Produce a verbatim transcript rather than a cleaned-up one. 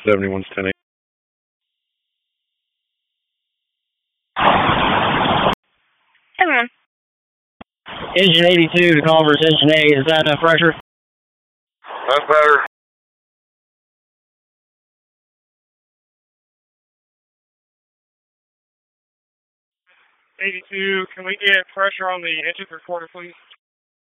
seventy-one's ten eight. Come on. Engine eighty-two to Culver's Engine eight. Is that enough pressure? That's better. eighty-two, can we get pressure on the engine recorder, please?